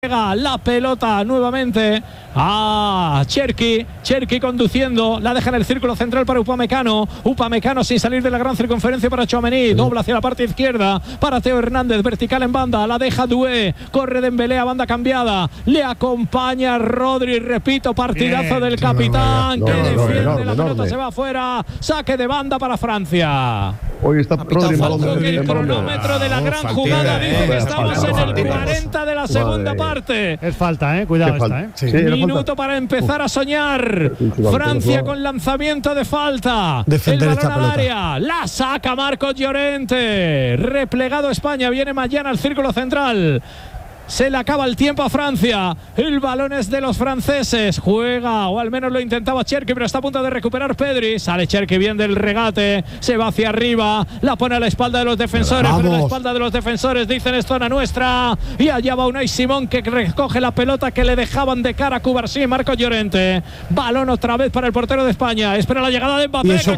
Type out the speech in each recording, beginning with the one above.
La pelota nuevamente a Cherki conduciendo, la deja en el círculo central para Upamecano sin salir de la gran circunferencia para Tchouaméni, dobla hacia la parte izquierda para Theo Hernández, vertical en banda, la deja Doué, corre Dembélé a banda cambiada, le acompaña Rodri, repito, partidazo del capitán que defiende la pelota, se va afuera, saque de banda para Francia. Hoy está Rodri el cronómetro de la gran jugada dice que estamos en el 40 de la segunda parte. Es falta, cuidado esta, Sí. Minuto para empezar a soñar. Francia con lanzamiento de falta. Defender el balón esta al pelota. área. La saca Marcos Llorente. Replegado España. Viene mañana al círculo central. Se le acaba el tiempo a Francia. El balón es de los franceses. Juega, o al menos lo intentaba Cherki, pero está a punto de recuperar Pedri. Sale Cherki bien del regate. Se va hacia arriba. La pone a la espalda de los defensores. Pero a la espalda de los defensores dicen es zona nuestra. Y allá va Unai Simón que recoge la pelota que le dejaban de cara a Cubarsí y Marcos Llorente. Balón otra vez para el portero de España. Espera la llegada de Mbappé. Eso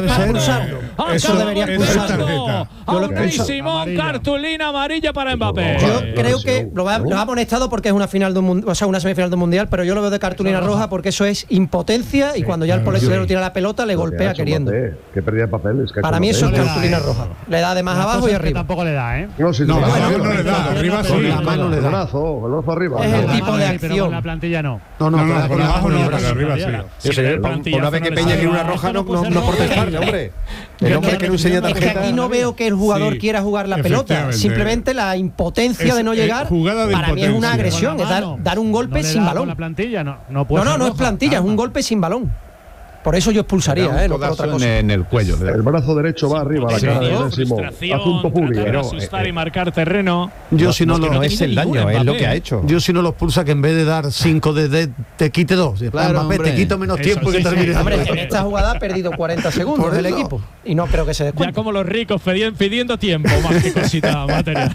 debería expulsarlo. A Unai Simón, cartulina amarilla para Mbappé. Yo creo que lo ha amonestado porque es una final de un, o sea, una semifinal del mundial, pero yo lo veo de cartulina roja porque eso es impotencia y cuando ya el portero tira la pelota le golpea queriendo. Que perdía el papel. Para mí eso es cartulina roja. Le da de más abajo y arriba. Tampoco le da, No, le da. Arriba sí. La mano le da. El brazo arriba. Es el tipo de Pero acción. con la plantilla no. No, por abajo no, pero arriba sí. Una vez que Peña quiere una roja, no protestarle, hombre. El hombre que no enseña Es que tarjeta. aquí no veo que el jugador quiera jugar la pelota. Simplemente la impotencia de no llegar. Para mí es una agresión, es dar un golpe sin balón. La plantilla no es plantilla, es un golpe sin balón. Por eso yo expulsaría, no por otra cosa. En el cuello. El brazo derecho va arriba, la cara de Simón. Asunto público. Asustar y marcar terreno. Yo si no no es el daño, es lo que ha hecho. Yo si no lo expulsa, que en vez de dar 5 te quite 2. Claro, Mbappé, te quito menos tiempo que termine. Hombre, en esta jugada ha perdido 40 segundos el equipo y no creo que se descuente. Ya como los ricos pidiendo tiempo, más que cosita material.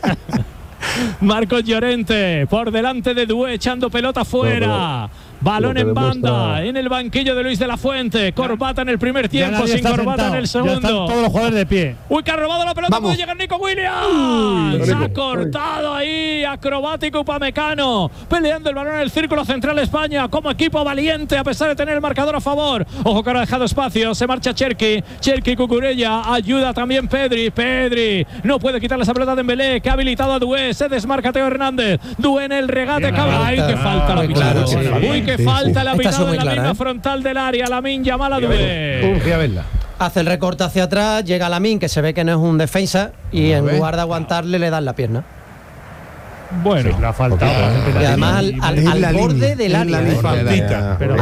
Marcos Llorente por delante de Doué, echando pelota fuera. Balón en banda, en el banquillo de Luis de la Fuente. Corbata en el primer tiempo, sin corbata en el segundo. Ya están todos los jugadores de pie. Uy, que ha robado la pelota, puede llegar Nico Williams. Se ha cortado ahí, acrobático Upamecano. Peleando el balón en el círculo central España, como equipo valiente, a pesar de tener el marcador a favor. Ojo que ahora ha dejado espacio, se marcha Cherki Cucurella, ayuda también Pedri. No puede quitarle esa pelota de Dembélé, que ha habilitado a Doué. Se desmarca Theo Hernández. Doué en el regate, ¡ay, que falta la pitado! ¡Uy, que falta la pitado en la misma frontal del área! Lamine Yamal a Doué. Fui a verla. Hace el recorte hacia atrás, llega Lamine, que se ve que no es un defensa, y en lugar de aguantarle le dan la pierna. Bueno, sí, la falta. Y además al borde del área. Faltita. Pero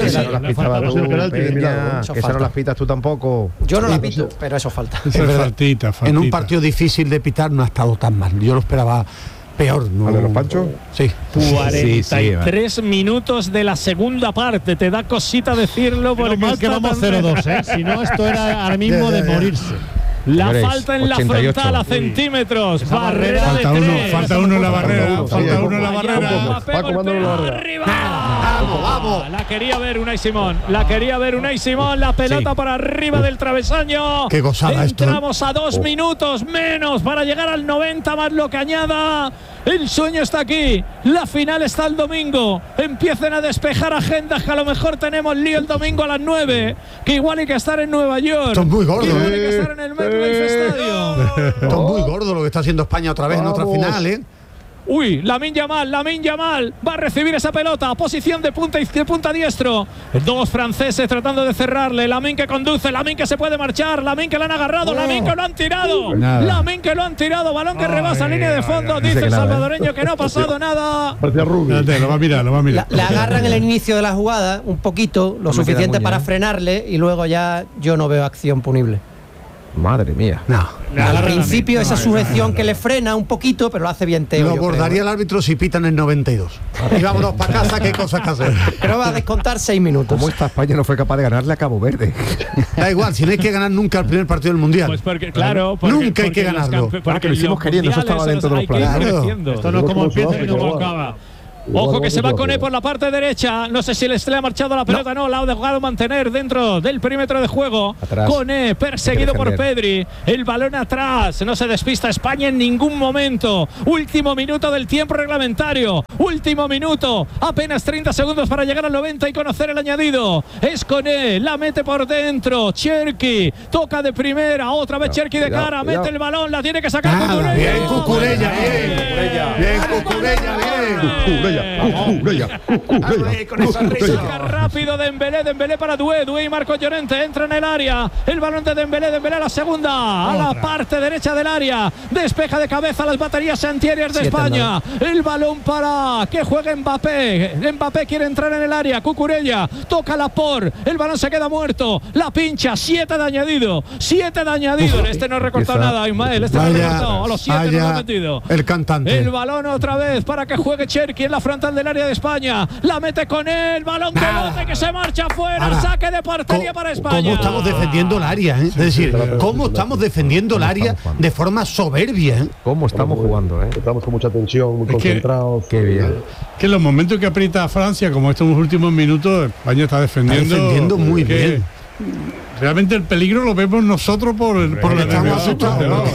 esa no las pitas tú tampoco. Yo no la pito, pero eso falta. Faltita. En un partido difícil de pitar no ha estado tan mal. Yo lo esperaba peor. ¿No? ¿De los Panchos? Sí. 43 minutos de la segunda parte. Te da cosita decirlo porque más que vamos 0-2, Si no, esto era ahora mismo de morirse. La falta en la frontal a centímetros. Barrera de 3. Falta uno en la barrera. Paco, mándalo la barrera. ¡Arriba! ¡Vamos! La quería ver Unai Simón. La pelota para arriba del travesaño. Qué gozada esto. Entramos a 2 minutos menos para llegar al 90 más lo que añada. El sueño está aquí. La final está el domingo. Empiecen a despejar agendas, que a lo mejor tenemos lío el domingo a las 9. Que igual hay que estar en Nueva York. Esto es muy gordo. Que igual hay que estar en el MetLife Stadium. Esto es muy gordo lo que está haciendo España otra vez en otra final, Uy, Lamine Yamal va a recibir esa pelota, posición de punta diestro. 2 franceses tratando de cerrarle. Lamine que conduce, Lamine que se puede marchar, Lamine que lo han agarrado, Lamine que lo han tirado. Lamine que lo han tirado, balón que rebasa línea de fondo. Dice el salvadoreño que no ha pasado nada. Parecía Rubio. Lo va a mirar. Le agarran en el inicio de la jugada un poquito, lo suficiente para frenarle, y luego ya yo no veo acción punible. Madre mía. No. Al principio esa sujeción que le frena un poquito, pero lo hace bien Teo. Lo abordaría el árbitro si pitan el 92. Y vámonos para casa, qué cosas que hacer. Pero va a descontar 6 minutos. ¿Cómo esta España no fue capaz de ganarle a Cabo Verde? Da igual, si no hay que ganar nunca el primer partido del Mundial. Pues porque nunca hay que ganarlo. Que lo hicimos queriendo, eso estaba dentro de los planes. Esto no es como empieza y no como acaba. Ojo que se va Koné por la parte derecha. No sé si le ha marchado la pelota. No, la ha dejado mantener dentro del perímetro de juego. Koné perseguido por Pedri. El balón atrás. No se despista España en ningún momento. Último minuto del tiempo reglamentario. Último minuto. Apenas 30 segundos para llegar al 90 y conocer el añadido. Es Koné. La mete por dentro. Cherki. Toca de primera. Otra vez Cherki de cara. Mete el balón. La tiene que sacar Cucurella. Bien, Cucurella. Bien, Cucurella. Saca rápido Dembélé para Doué y Marcos Llorente. Entra en el área. El balón de Dembélé a la segunda. A la parte derecha del área. Despeja de cabeza las baterías antiaéreas de España. El balón para que juegue Mbappé. Mbappé quiere entrar en el área. Cucurella toca la por. El balón se queda muerto. La pincha. 7 de añadido. Este no ha recortado nada, Ismael. Este no ha recortado. A los 7 no lo ha metido. El cantante. El balón otra vez para que juegue Cherki en la frontal del área de España. La mete con él. Balón de bote que se marcha afuera. Saque de portería para España. ¿Cómo estamos defendiendo el área? Es decir, ¿cómo estamos defendiendo el área de forma soberbia? ¿Cómo estamos jugando? Estamos con mucha tensión, muy concentrados. Qué bien. Que en los momentos que aprieta Francia, como estos últimos minutos, España está defendiendo muy bien. Realmente el peligro lo vemos nosotros por la estamos asustados.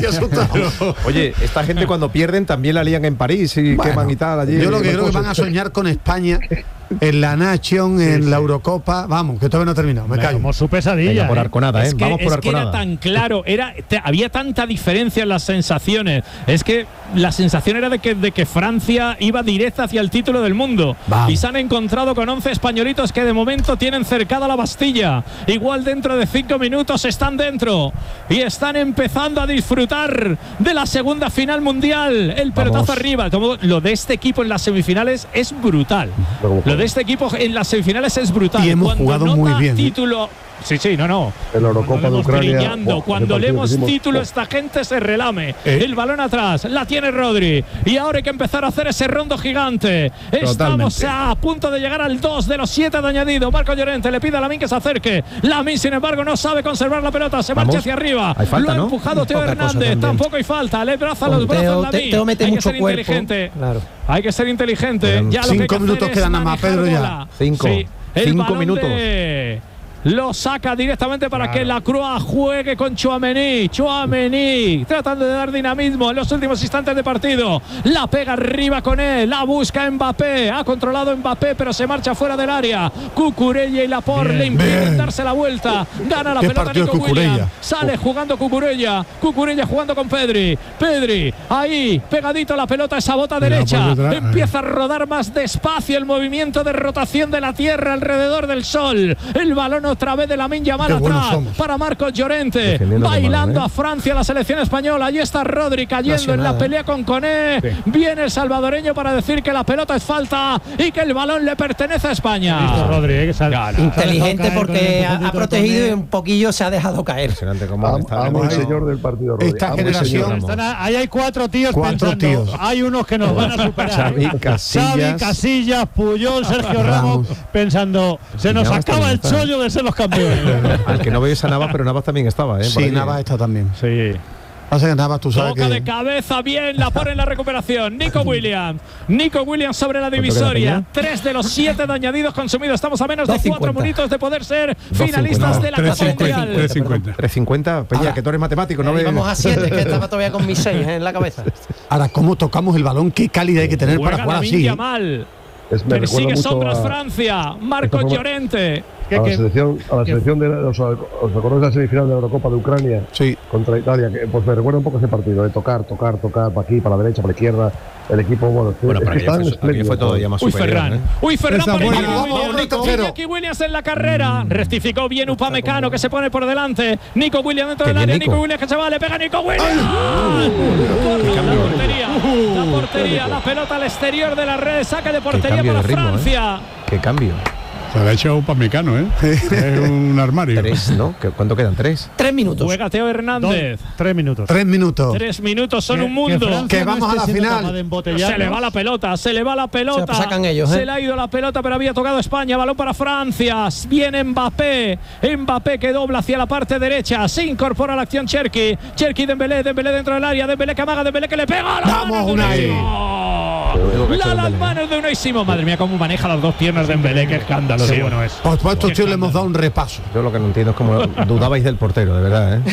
Oye, esta gente cuando pierden también la lían en París y queman y tal allí. Yo lo que creo que van a soñar con España en la Nation, en la Eurocopa. Vamos, que todavía no ha terminado. Me callo. Como su pesadilla. Venga, por Arconada, es que, vamos por Arconada. Era tan claro, había tanta diferencia en las sensaciones. Es que la sensación era de que Francia iba directa hacia el título del mundo. Vamos. Y se han encontrado con 11 españolitos que de momento tienen cercada la Bastilla. Igual dentro de 5 minutos están dentro y están empezando a disfrutar de la segunda final mundial. El pelotazo arriba. Lo de este equipo en las semifinales es brutal. Lo de este equipo en las semifinales es brutal. Y hemos jugado muy bien. Título. Sí, no. En la Eurocopa de Ucrania. Cuando leemos título, esta gente se relame. El balón atrás, la tiene Rodri. Y ahora hay que empezar a hacer ese rondo gigante. Estamos a punto de llegar al 2 de los 7 de añadido. Marco Llorente le pide a Lamine que se acerque. Lamine, sin embargo, no sabe conservar la pelota. Se marcha hacia arriba. Falta, lo ha empujado Teo Hernández. Tampoco hay falta. Le braza los brazos Lamine. Teo mete mucho cuerpo. Inteligente. Claro. Hay que ser inteligente. Ya 5 minutos quedan nada más, Pedro, ya. 5 minutos. Lo saca directamente para que la Croix juegue con Tchouaméni, tratando de dar dinamismo en los últimos instantes de partido. La pega arriba con él, la busca Mbappé. Ha controlado Mbappé, pero se marcha fuera del área. Cucurella y Laporte le impiden darse la vuelta. Gana la pelota Nico Williams. Sale jugando Cucurella jugando con Pedri. Ahí, pegadito a la pelota, esa bota derecha. Empieza a rodar más despacio el movimiento de rotación de la Tierra alrededor del Sol. El balón otra vez de Lamine Yamal atrás para Marcos Llorente, bailando a Francia la selección española. Allí está Rodri cayendo en la pelea con Koné. Viene el salvadoreño para decir que la pelota es falta y que el balón le pertenece a España. Rodri, inteligente porque ha protegido y un poquillo se ha dejado caer. Amo el señor del partido, Rodri. Esta generación. Ahí hay 4 tíos pensando. Hay unos que nos van a superar. Xavi, Casillas, Puyol, Sergio Ramos, pensando, se nos acaba el chollo de ser los campeones. Al que no veis a Navas, pero Navas también estaba, Sí, Navas está también. Sí. Pasa que Navas, tú sabes toca de cabeza, bien, la pone en la recuperación. Nico Williams sobre la divisoria. 3 de los 7 de añadidos consumidos. Estamos a menos de 4 minutos de poder ser finalistas de la Copa Mundial. 3.50. Peña, que tú eres matemático, ¿no? Vamos a 7, que estaba todavía con mis 6 en la cabeza. Ahora, ¿cómo tocamos el balón? ¿Qué calidad hay que tener para jugar así? Persigue sombras Francia. Marcos Llorente. A la selección de ¿os acordáis de la semifinal de la Eurocopa de Ucrania? Sí. Contra Italia, que pues me recuerda un poco ese partido de tocar para aquí, para la derecha, para la izquierda. El equipo, bueno, aquí fue todo ya más superior. Ferran para Iñaki Williams en la carrera. Rectificó bien Upamecano, que se pone por delante. Nico Williams dentro del área. Nico Williams que se va, le pega Nico Williams. La portería, la pelota al exterior de la red. Saque de portería para Francia. Qué cambio. Se le ha hecho Upamecano, Es un armario. 3, ¿no? ¿Cuánto quedan? 3 minutos. Juega Teo Hernández. 3 minutos. 3 minutos. 3 minutos son un mundo. Que vamos a la final. Se le va la pelota. Se sacan ellos, Se le ha ido la pelota, pero había tocado España. Balón para Francia. Viene Mbappé que dobla hacia la parte derecha. Se incorpora a la acción Cherki. Dembélé dentro del área. Dembélé que amaga. Dembélé que le pega. ¡Vamos, Unai! Las manos de Unai Simón. Madre mía, cómo maneja las dos piernas de Dembélé. Qué escándalo, Sí, tío. bueno es. Pues a estos tíos le hemos dado un repaso. Yo lo que no entiendo es cómo dudabais del portero, de verdad, ¿eh?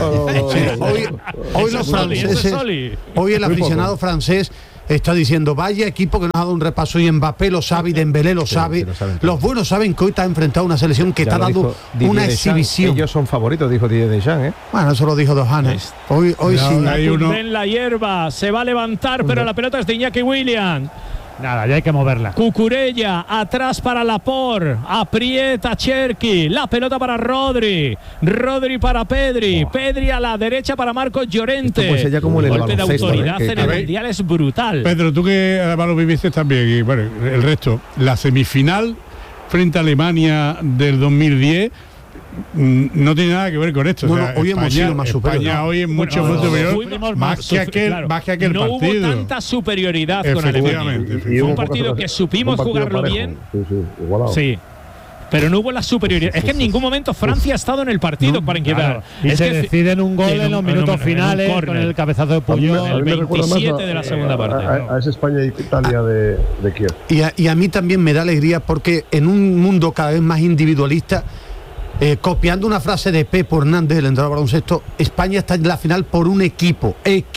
Hoy los franceses, hoy el aficionado francés está diciendo, vaya equipo que nos ha dado un repaso, y Mbappé lo sabe y Dembélé lo sabe. Los buenos saben que hoy te ha enfrentado a una selección que te ha dado una exhibición. Ellos son favoritos, dijo Didier Deschamps, ¿eh? Bueno, eso lo dijo Dohane. Hoy sí. Hay uno. En la hierba, se va a levantar, pero la pelota es de Iñaki Williams. Nada, ya hay que moverla. Cucurella, atrás para Laporte, aprieta Cherki, la pelota para Rodri para Pedri, Pedri a la derecha para Marcos Llorente. Esto puede ser ya como el golpe de baloncesto, autoridad ¿eh? en el Mundial es brutal. Pedro, tú que además lo viviste también, y bueno, el resto, la semifinal frente a Alemania del 2010 no tiene nada que ver con esto. Bueno, o sea, hoy hemos sido más superiores. España hoy es mucho más superior, más que aquel no partido. hubo tanta superioridad con Alemania. Fue un partido que supimos jugarlo bien. Sí, igualado. Sí. Pero no hubo la superioridad. Es que en ningún momento Francia ha estado en el partido para inquietar. Claro. Y se decide en un gol en los minutos finales con el cabezazo de Puyol. El 27 de la segunda parte. A esa España y Italia de Kiev. Y a mí también me da alegría porque en un mundo cada vez más individualista, copiando una frase de Pepo Hernández, el entrenador de baloncesto, España está en la final por un equipo.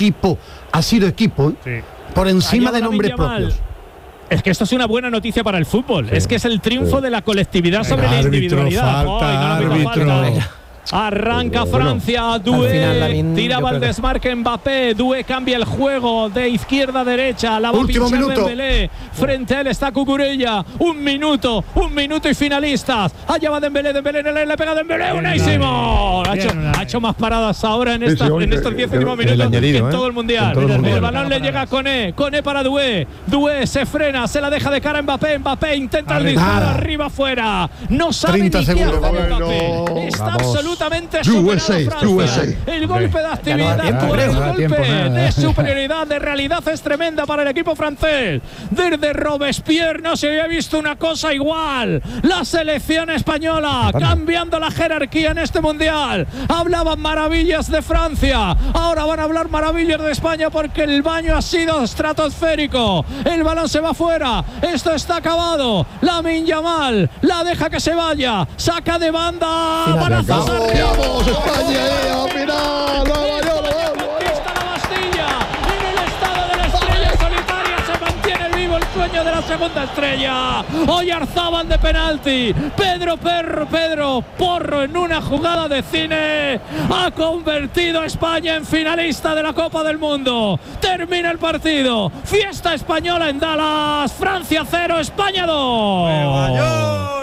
Ha sido equipo, ¿eh? Sí. Por encima Allá de va nombres Lamine Yamal. propios. Es que esto es una buena noticia para el fútbol. Es que es el triunfo de la colectividad sobre la Árbitro, individualidad. falta, Ay, no le pido árbitro. falta. Arranca Francia, al final, Doué, Lamine, tiraba yo el creo que- desmarque Mbappé, Doué cambia el juego de izquierda a derecha, la va a Último pinchar minuto. Dembélé, frente a él está Cucurella, un minuto y finalistas, allá va Dembélé, le pega Dembélé, Unai Simón, ha hecho más paradas ahora en Sí, sí, hoy estos 10 últimos el minutos añadido, que en ¿eh? todo el Mundial. En todo el Mundial. El balón le llega a Koné para Doué se frena, se la deja de cara a Mbappé intenta el disparo, arriba afuera, no sabe 30 ni qué segundos. hacer Mbappé, Bueno. está Vamos. absolutamente superado Francia. El golpe de actividad, tiempo, el no da golpe de superioridad, de realidad es tremenda para el equipo francés. Desde Robespierre no se había visto una cosa igual. La selección española cambiando la jerarquía en este mundial. Hablaban maravillas de Francia, ahora van a hablar maravillas de España porque el baño ha sido estratosférico. El balón se va fuera, esto está acabado. Lamine Yamal la deja que se vaya, saca de banda, balazos arriba. ¡Vamos, España! ¡Al final! Conquista la Bastilla. En el estado de la estrella solitaria se mantiene vivo el sueño de la segunda estrella. Oyarzábal de penalti. Pedro Porro en una jugada de cine ha convertido a España en finalista de la Copa del Mundo. Termina el partido. Fiesta española en Dallas. Francia 0, España 2.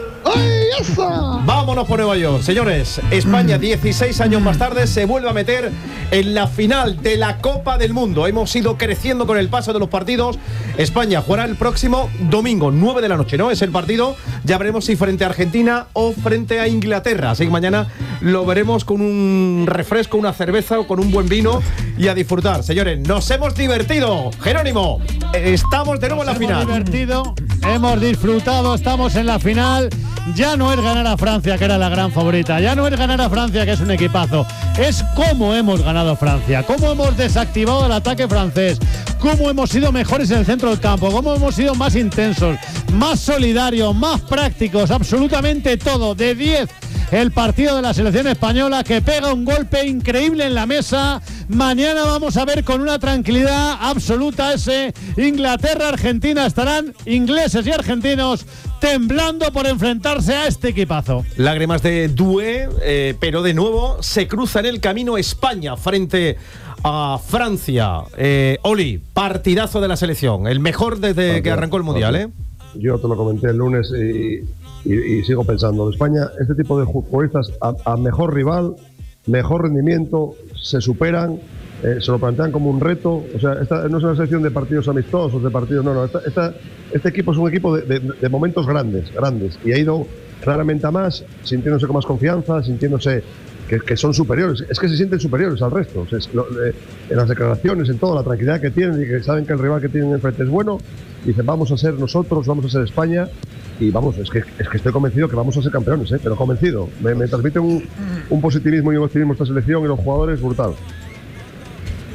Vámonos por Nueva York, señores. España 16 años más tarde se vuelve a meter en la final de la Copa del Mundo. Hemos ido creciendo con el paso de los partidos. España jugará el próximo domingo, 9 de la noche, ¿no? Es el partido. Ya veremos si frente a Argentina o frente a Inglaterra. Así que mañana lo veremos con un refresco, una cerveza o con un buen vino y a disfrutar. Señores, nos hemos divertido. Jerónimo, estamos de nuevo en la final. Hemos divertido, hemos disfrutado, estamos en la final. Ya no es ganar a Francia, que era la gran favorita. Ya no es ganar a Francia, que es un equipazo. Es cómo hemos ganado a Francia, cómo hemos desactivado el ataque francés, cómo hemos sido mejores en el centro del campo, cómo hemos sido más intensos, más solidarios, más prácticos, absolutamente todo. De 10 el partido de la selección española, que pega un golpe increíble en la mesa. Mañana vamos a ver con una tranquilidad absoluta ese Inglaterra-Argentina. Estarán ingleses y argentinos temblando por enfrentarse a este equipazo. Lágrimas de Doué, pero de nuevo se cruza en el camino España frente a Francia. Oli, partidazo de la selección, el mejor desde que arrancó el Mundial, ¿eh? Yo te lo comenté el lunes y sigo pensando. En España, este tipo de futbolistas a mejor rival, mejor rendimiento, se superan, se lo plantean como un reto. O sea, esta no es una selección de partidos amistosos, de partidos. No. Este equipo es un equipo de momentos grandes. Y ha ido claramente a más, sintiéndose con más confianza, sintiéndose que son superiores. Es que se sienten superiores al resto. O sea, en las declaraciones, en todo, la tranquilidad que tienen y que saben que el rival que tienen enfrente es bueno. Dicen, vamos a ser nosotros, vamos a ser España. Y vamos, es que estoy convencido que vamos a ser campeones, pero convencido. Me transmite un positivismo y un optimismo esta selección y los jugadores brutal.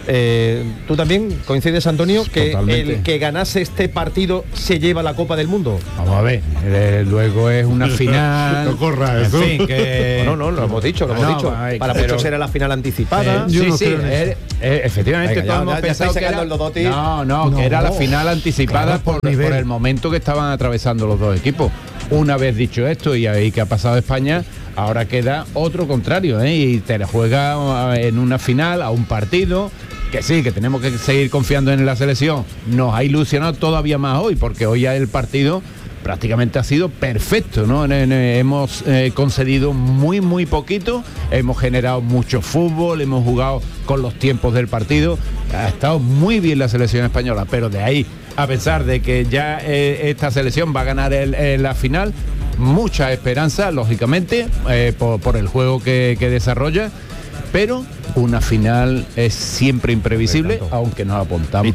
¿Tú también coincides, Antonio, que Totalmente. el que ganase este partido se lleva la Copa del Mundo? Vamos a ver, luego es una final. No corra en eso. fin, que No, lo hemos dicho, Para pero- muchos era la final anticipada. Sí, no sí, creo en eso. efectivamente Venga, todos hemos ya pensado estáis que era, sacando el Dodoti. no, que era la final anticipada Claro, por nivel. por el momento que estaban atravesando los dos equipos. Una vez dicho esto y ahí que ha pasado España, ahora queda otro contrario, y te la juega en una final a un partido. Que sí, que tenemos que seguir confiando en la selección. Nos ha ilusionado todavía más hoy, porque hoy ya el partido prácticamente ha sido perfecto, ¿no? Hemos concedido muy poquito, hemos generado mucho fútbol, hemos jugado con los tiempos del partido, ha estado muy bien la selección española, pero de ahí a pensar de que ya esta selección va a ganar la final, mucha esperanza, lógicamente, por el juego que desarrolla, pero una final es siempre imprevisible, aunque nos apuntamos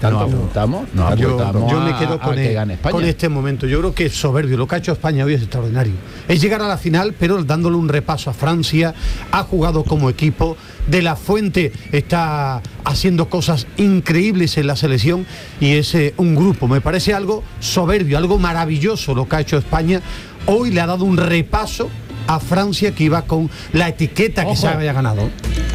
Yo me quedo a que gane España. con este momento. Yo creo que es soberbio. Lo que ha hecho España hoy es extraordinario. Es llegar a la final, pero dándole un repaso a Francia. Ha jugado como equipo. De la Fuente está haciendo cosas increíbles en la selección y es un grupo. Me parece algo soberbio, algo maravilloso lo que ha hecho España. Hoy le ha dado un repaso a Francia, que iba con la etiqueta que se había ganado.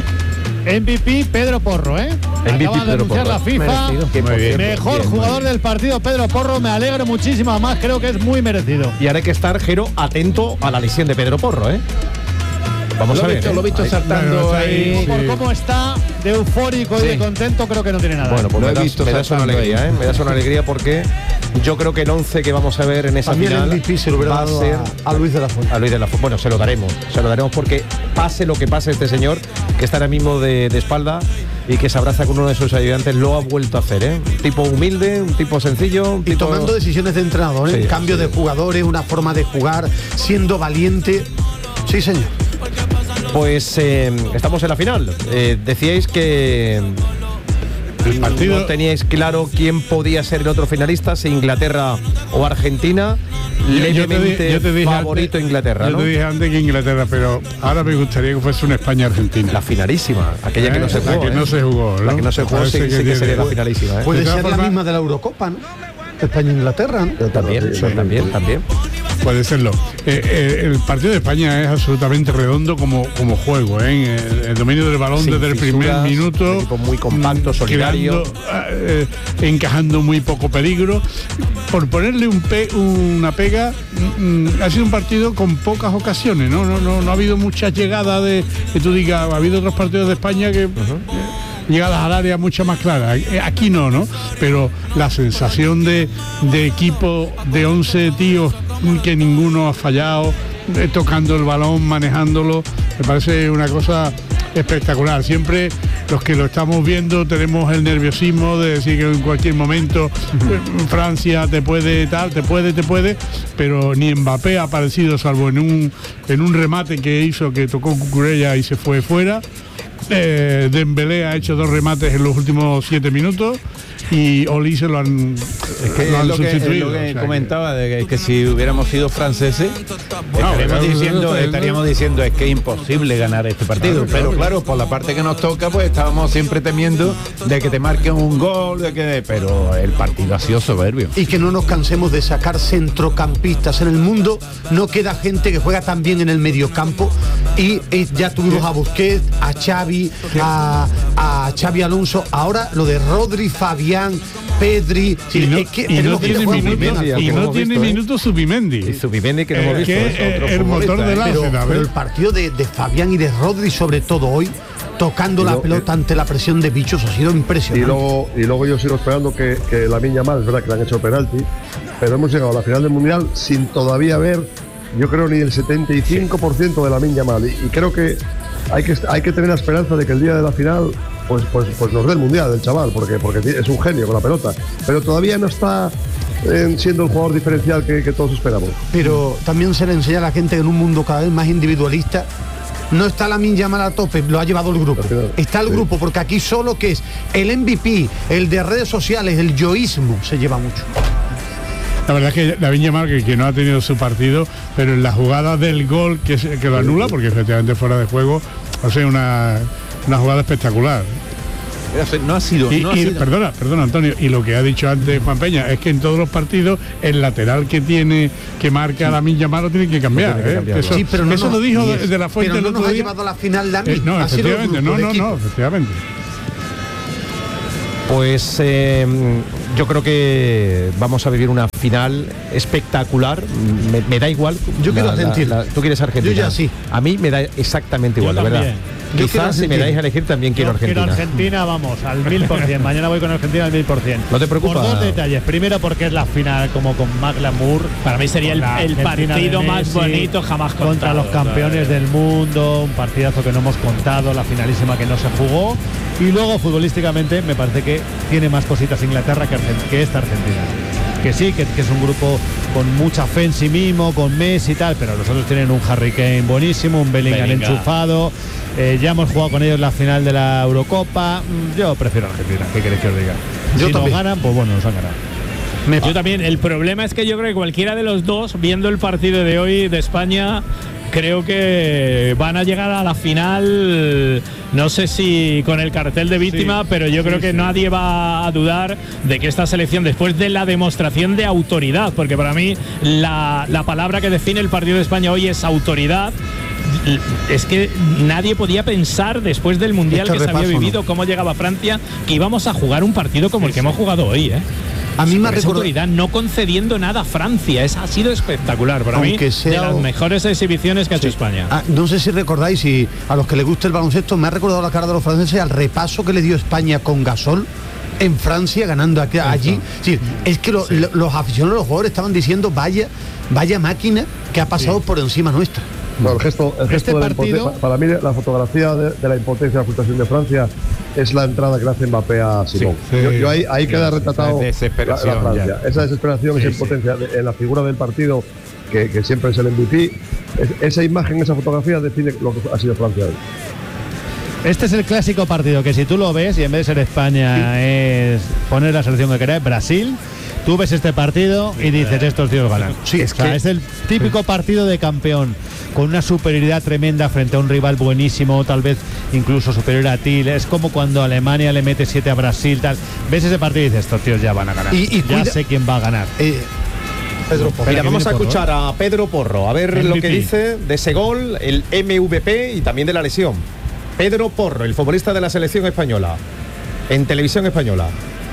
MVP Pedro Porro, Acaba de anunciar la FIFA. Muy bien. Mejor jugador del partido, Pedro Porro. Me alegro muchísimo, además creo que es muy merecido. Y ahora hay que estar, Jero, atento a la lesión de Pedro Porro, Vamos a ver. Lo he visto saltando Bueno, ahí. sí. Por cómo está de eufórico y de contento, creo que no tiene nada. Bueno, pues Lo me he das visto una saltando alegría, ahí. Me das una alegría porque yo creo que el 11 que vamos a ver en esa También final el MVP se lo hubiera va a dado ser a Luis de la Fuente. a Luis de la Fuente. Bueno, se lo daremos porque pase lo que pase, este señor que está ahora mismo de espalda y que se abraza con uno de sus ayudantes, lo ha vuelto a hacer, Un tipo humilde, un tipo sencillo, un Y tipo tomando decisiones de entrenador, Sí, cambio sí. de jugadores, una forma de jugar, siendo valiente. Sí, señor. Pues estamos en la final. Decíais que El partido. no teníais claro quién podía ser el otro finalista, si Inglaterra o Argentina. Levemente favorito antes, Inglaterra, Yo ¿no? te dije antes que Inglaterra, pero ahora me gustaría que fuese una España-Argentina. La finalísima, aquella que no se La jugó. que no se jugó, ¿no? La que no se jugó, Parece sí, que sí que tiene- sería la finalísima, Puede De todas ser la formas- misma de la Eurocopa, ¿no? España-Inglaterra, ¿no? También, Sí, también. Puede serlo. El partido de España es absolutamente redondo como juego, el dominio del balón Sin desde el primer fisuras, minuto. un equipo muy compacto, solidario. Encajando muy poco peligro. Por ponerle una pega, ha sido un partido con pocas ocasiones, no ha habido muchas llegadas de que tú digas, ha habido otros partidos de España que llegadas al área mucho más claras. Aquí no, pero la sensación de equipo de 11 tíos que ninguno ha fallado, tocando el balón, manejándolo, me parece una cosa espectacular. Siempre los que lo estamos viendo tenemos el nerviosismo de decir que en cualquier momento Francia te puede, pero ni Mbappé ha aparecido, salvo en un remate que hizo, que tocó Cucurella y se fue fuera. Dembélé ha hecho 2 remates en los últimos 7 minutos y Oli se lo han, Es que lo han es lo que sustituido. O sea comentaba, de que si hubiéramos sido franceses, pero- estaríamos diciendo es que es imposible ganar este partido. Pero claro, por la parte que nos toca, pues estábamos siempre temiendo de que te marquen un gol, pero el partido ha sido soberbio. Y que no nos cansemos de sacar centrocampistas. En el mundo no queda gente que juega tan bien en el mediocampo y ya tuvimos a Busquets, a Xavi, a Xavi Alonso. Ahora lo de Rodri, Fabián, Pedri. Y no, es que y tenemos no gente que tiene juega muy bien. minutos, al y que no no hemos tiene visto, minutos Zubimendi. Y Zubimendi, que no hemos visto. que es otro el motor futbolista, del Pero, Arsenal, pero ¿eh? el partido de Fabián y de Rodri, sobre todo hoy, tocando la pelota ante la presión de bichos, ha sido Y impresionante. luego yo sigo esperando que Lamine Yamal, es verdad que le han hecho penalti, pero hemos llegado a la final del Mundial sin todavía ver, yo creo, ni el 75% de Lamine Yamal. Y creo que hay que tener la esperanza de que el día de la final pues nos dé el Mundial el chaval, porque es un genio con la pelota. Pero todavía no está siendo el jugador diferencial que todos esperamos. Pero también se le enseña a la gente que en un mundo cada vez más individualista no está Lamine Yamal a tope, lo ha llevado el grupo. Está el grupo, porque aquí solo que es el MVP, el de redes sociales, el yoísmo, se lleva mucho. La verdad es que Lamine Yamal, que no ha tenido su partido, pero en la jugada del gol que lo anula, porque efectivamente fuera de juego, o sea, una jugada espectacular. No ha sido. Perdona, Antonio, y lo que ha dicho antes Juan Peña es que en todos los partidos el lateral que marca a Lamine Yamal lo tiene que cambiar. Eso, sí, pero eso lo dijo de la Fuente pero el no otro nos ha día. llevado a la final Lamine. No, efectivamente, efectivamente. Pues yo creo que vamos a vivir una final espectacular. Me da igual. Yo quiero Argentina. Tú quieres Argentina. Yo ya sí. A mí me da exactamente igual, la verdad. Yo Quizás si me dais a elegir también quiero Argentina. Quiero Argentina, vamos, al 1000%. Mañana voy con Argentina al 1000%. ¿No te preocupa? Por dos detalles. Primero, porque es la final como con más glamour. Para mí sería el partido más bonito jamás contado. Contra los campeones del mundo. Un partidazo que no hemos contado, la finalísima que no se jugó. Y luego, futbolísticamente, me parece que tiene más cositas Inglaterra que esta Argentina. Que sí, que es un grupo con mucha fe en sí mismo, con Messi y tal, pero los otros tienen un Harry Kane buenísimo, un Bellingham enchufado. Ya hemos jugado con ellos la final de la Eurocopa. Yo prefiero Argentina, ¿qué queréis que os diga? Si nos ganan, pues bueno, nos han ganado. Yo también. El problema es que yo creo que cualquiera de los dos, viendo el partido de hoy de España, creo que van a llegar a la final, no sé si con el cartel de víctima, pero yo creo que nadie va a dudar de que esta selección, después de la demostración de autoridad, porque para mí la palabra que define el partido de España hoy es autoridad. Es que nadie podía pensar, después del Mundial que se había vivido, cómo llegaba Francia, que íbamos a jugar un partido como el que hemos jugado hoy, A mí me ha recordado, autoridad, no concediendo nada a Francia. Ha sido espectacular para mí, de las mejores exhibiciones que ha hecho España. No sé si recordáis, y a los que les gusta el baloncesto, me ha recordado la cara de los franceses al repaso que le dio España con Gasol en Francia, ganando allí. Sí, es que los aficionados, los jugadores estaban diciendo vaya máquina que ha pasado por encima nuestra. No, el gesto Este de la partido, para mí la fotografía de la impotencia de la frustración de Francia es la entrada que le hace Mbappé a Simón. Yo ahí queda retratado la Francia. Esa desesperación, esa impotencia en la figura del partido, que siempre es el MVP. Esa imagen, esa fotografía define lo que ha sido Francia hoy. Este es el clásico partido que si tú lo ves y en vez de ser España es poner la selección que querés, Brasil, tú ves este partido y dices estos tíos ganan. Sí, es el típico partido de campeón, con una superioridad tremenda frente a un rival buenísimo, tal vez incluso superior a ti. Es como cuando Alemania le mete 7 a Brasil, tal. Ves ese partido y dices estos tíos ya van a ganar. Ya sé quién va a ganar. Pedro Porro. Mira, vamos a escuchar a Pedro Porro, a ver lo que dice de ese gol, el MVP y también de la lesión. Pedro Porro, el futbolista de la selección española, en televisión española.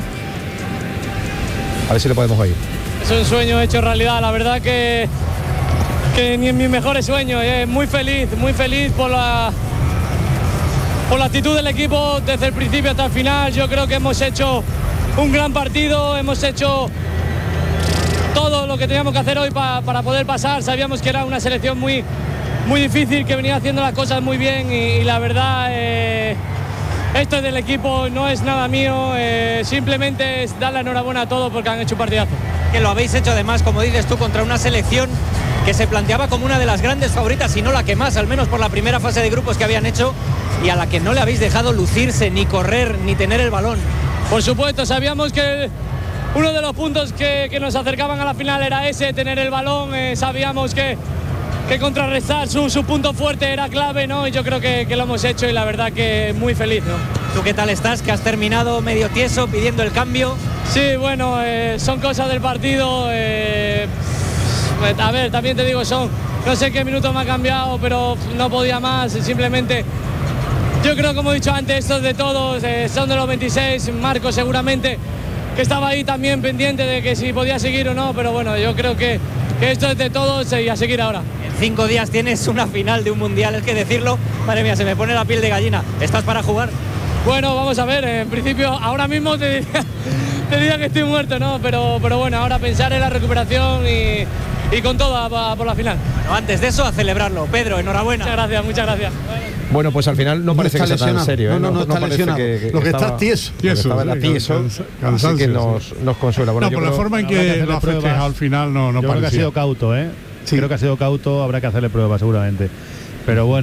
A ver si lo podemos oír. Es un sueño hecho realidad, la verdad que ni en mis mejores sueños. Muy feliz por la actitud del equipo desde el principio hasta el final. Yo creo que hemos hecho un gran partido, hemos hecho todo lo que teníamos que hacer hoy para poder pasar. Sabíamos que era una selección muy difícil, que venía haciendo las cosas muy bien y la verdad esto es del equipo, no es nada mío, simplemente es dar la enhorabuena a todos porque han hecho un partidazo. Que lo habéis hecho además, como dices tú, contra una selección que se planteaba como una de las grandes favoritas, si no la que más, al menos por la primera fase de grupos que habían hecho, y a la que no le habéis dejado lucirse, ni correr, ni tener el balón. Por supuesto, sabíamos que uno de los puntos que nos acercaban a la final era ese, tener el balón. Sabíamos que contrarrestar su punto fuerte era clave, ¿no? Y yo creo que lo hemos hecho y la verdad que muy feliz, ¿no? ¿Tú qué tal estás? Que has terminado medio tieso pidiendo el cambio. Sí, bueno, son cosas del partido. A ver, también te digo, no sé qué minutos me ha cambiado, pero no podía más. Simplemente, yo creo, como he dicho antes, estos de todos, son de los 26. Marco seguramente que estaba ahí también pendiente de que si podía seguir o no, pero bueno, yo creo que esto es de todos y a seguir ahora. En 5 días tienes una final de un mundial, es que decirlo, madre mía, se me pone la piel de gallina. ¿Estás para jugar? Bueno, vamos a ver, en principio ahora mismo te diría que estoy muerto, ¿no? Pero bueno, ahora pensar en la recuperación y con todo por la final. Bueno, antes de eso, a celebrarlo. Pedro, enhorabuena. Muchas gracias. Bueno, pues al final no parece que sea tan serio. No está lesionado. Lo que está tieso. Así que nos consuela. Bueno, por la forma en que lo ha festejado al final no yo creo que ha sido cauto, ¿eh? Sí. Creo que ha sido cauto, habrá que hacerle pruebas seguramente. Pero bueno,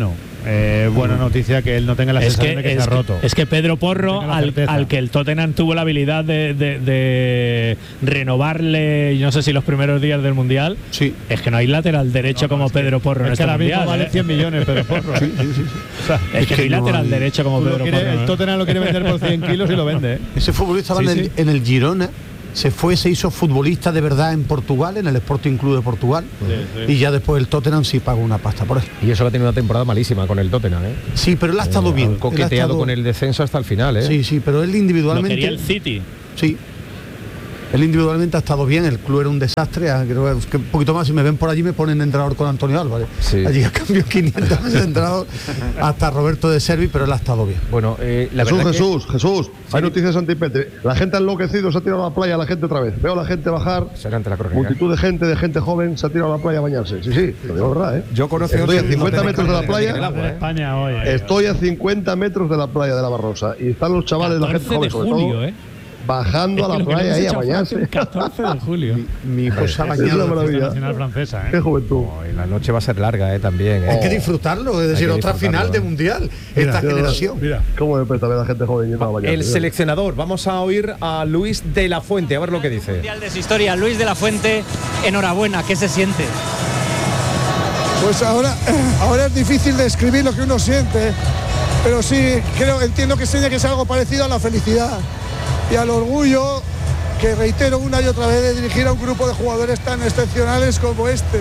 buena noticia que él no tenga la sensación de que se ha roto. Es que Pedro Porro, al que el Tottenham tuvo la habilidad de renovarle, yo no sé si los primeros días del Mundial, sí. Es que no hay lateral derecho como Pedro Porro en este Mundial. Vale 100 millones Pedro Porro. Sí. O sea, es que no hay lateral derecho como Pedro Porro. El Tottenham lo quiere vender por 100 kilos y lo vende. Ese futbolista en el Girona. Se hizo futbolista de verdad en Portugal, en el Sporting Club de Portugal, y ya después el Tottenham sí pagó una pasta por él. Y eso que ha tenido una temporada malísima con el Tottenham, Sí, pero él ha estado bien. Coqueteado con el descenso hasta el final, Sí, pero él individualmente... Lo quería el City. Sí. Él individualmente ha estado bien, el club era un desastre, creo que un poquito más, si me ven por allí me ponen de entrenador con Antonio Álvarez. Sí. Allí ha cambiado 500 veces de entrenador hasta Roberto de Servi, pero él ha estado bien. Bueno, Jesús, hay noticias antipete. La gente ha enloquecido, se ha tirado a la playa la gente otra vez. Veo a la gente bajar, multitud de gente joven se ha tirado a la playa a bañarse. Sí, lo digo verdad, Yo conozco Estoy a 50 metros de la playa. España hoy. Estoy a 50 metros de la playa de la Barrosa y están los chavales, la gente joven, sobre todo, bajando a la playa ahí a bañarse. El 14 de julio. Mi hijo se ha bañado en la maravilla nacional francesa. Qué juventud. Y la noche va a ser larga también. Hay que disfrutarlo, es decir, otra final de mundial. Esta generación. Mira cómo me presta ver a la gente joven yendo a bañarse. El seleccionador, vamos a oír a Luis de la Fuente, a ver lo que dice. Mundial de su historia, Luis de la Fuente, enhorabuena, ¿qué se siente? Pues ahora es difícil describir lo que uno siente, pero sí, entiendo que tiene que ser algo parecido a la felicidad y al orgullo que reitero una y otra vez de dirigir a un grupo de jugadores tan excepcionales como este.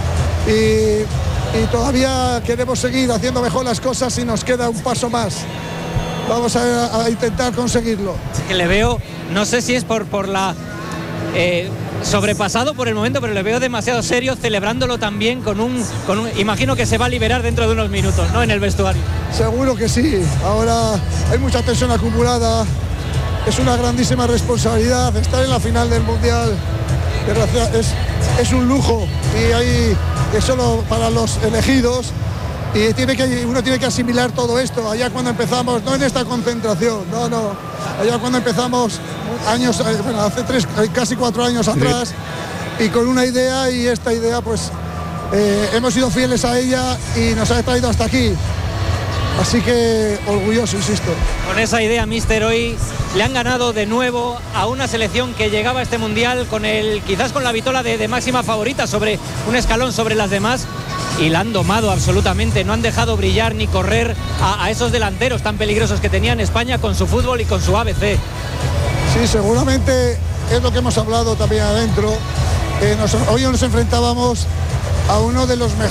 Y todavía queremos seguir haciendo mejor las cosas y nos queda un paso más. Vamos a intentar conseguirlo. Que le veo, no sé si es por la sobrepasado por el momento, pero le veo demasiado serio, celebrándolo también con un imagino que se va a liberar dentro de unos minutos, ¿no? En el vestuario. Seguro que sí. Ahora hay mucha tensión acumulada. Es una grandísima responsabilidad estar en la final del Mundial. Es un lujo y es solo para los elegidos y uno tiene que asimilar todo esto. Allá cuando empezamos, no en esta concentración, no. Allá cuando empezamos hace casi 4 años atrás y con una idea, y esta idea pues hemos sido fieles a ella y nos ha traído hasta aquí. Así que orgulloso, insisto. Con esa idea, míster, hoy le han ganado de nuevo a una selección que llegaba a este Mundial quizás con la vitola de máxima favorita, sobre un escalón sobre las demás, y la han domado absolutamente. No han dejado brillar ni correr a esos delanteros tan peligrosos que tenía en España con su fútbol y con su ABC. Sí, seguramente es lo que hemos hablado también adentro. Hoy nos enfrentábamos a una de las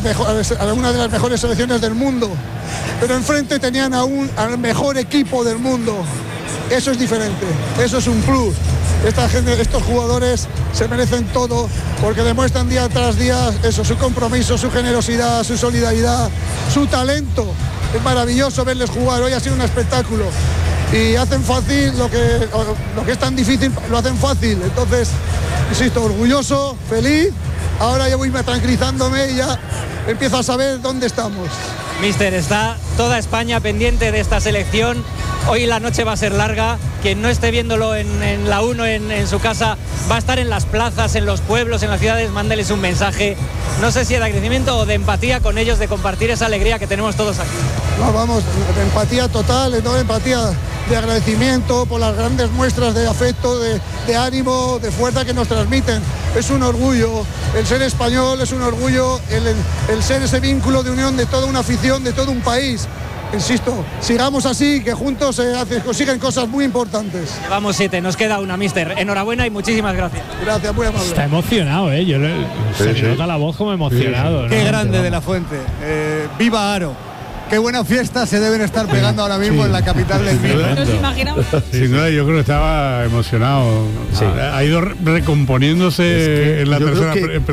mejores selecciones del mundo, pero enfrente tenían al mejor equipo del mundo. Eso es diferente, eso es un plus. Estos jugadores se merecen todo porque demuestran día tras día eso, su compromiso, su generosidad, su solidaridad, su talento. Es maravilloso verles jugar, hoy ha sido un espectáculo y hacen fácil lo que es tan difícil, lo hacen fácil. Entonces, insisto, orgulloso, feliz. Ahora ya voy tranquilizándome y ya empiezo a saber dónde estamos. Míster, está toda España pendiente de esta selección. Hoy la noche va a ser larga. Quien no esté viéndolo en la 1 en su casa va a estar en las plazas, en los pueblos, en las ciudades. Mándeles un mensaje, no sé si de agradecimiento o de empatía con ellos, de compartir esa alegría que tenemos todos aquí. No, vamos, de empatía total, de empatía, de agradecimiento por las grandes muestras de afecto, de ánimo, de fuerza que nos transmiten. Es un orgullo el ser español, es un orgullo el ser ese vínculo de unión de toda una afición, de todo un país. Insisto, sigamos así, que juntos se consiguen cosas muy importantes. Llevamos 7, nos queda una, míster. Enhorabuena y muchísimas gracias. Gracias, muy amable. Está emocionado, se le nota la voz como emocionado. Sí. Qué grande de la Fuente. Viva Aro. Qué buena fiesta se deben estar pegando ahora mismo en la capital del mundo. ¿Nos imaginamos? Sin duda, yo creo que estaba emocionado. Sí. Ha ido recomponiéndose en la tercera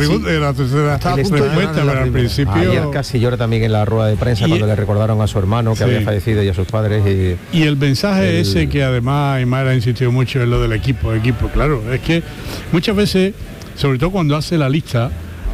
respuesta, pero al principio. Ayer casi llora también en la rueda de prensa cuando le recordaron a su hermano que había fallecido y a sus padres. Y el mensaje ese que además Aymar ha insistido mucho en lo del equipo. Claro, es que muchas veces, sobre todo cuando hace la lista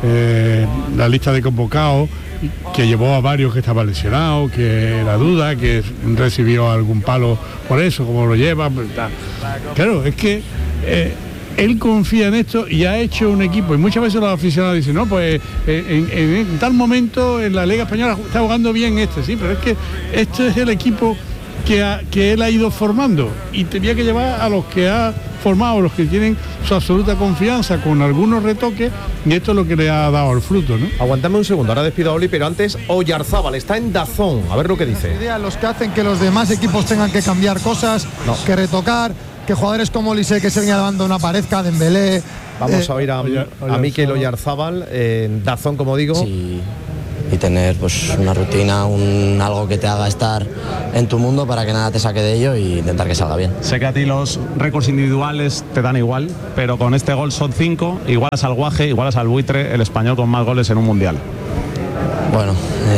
de convocados, que llevó a varios que estaban lesionados, que era duda, que recibió algún palo por eso, como lo lleva. Claro, es que él confía en esto y ha hecho un equipo, y muchas veces los aficionados dicen, no, pues en tal momento en la Liga Española está jugando bien sí, pero es que este es el equipo que él ha ido formando y tenía que llevar a los que ha formado, los que tienen su absoluta confianza con algunos retoques, y esto es lo que le ha dado el fruto, ¿no? Aguantame un segundo, ahora despido a Oli, pero antes Oyarzábal está en DAZN, a ver lo que dice. Los que hacen que los demás equipos tengan que cambiar cosas, que retocar, que jugadores como Olise, que se venía dando una pareja, Dembélé. Vamos a oír a Mikel Oyarzábal en DAZN, como digo. Sí. Y tener pues una rutina, algo que te haga estar en tu mundo para que nada te saque de ello y intentar que salga bien. Sé que a ti los récords individuales te dan igual, pero con este gol son 5, igualas al Guaje, igualas al Buitre, el español con más goles en un mundial. Bueno,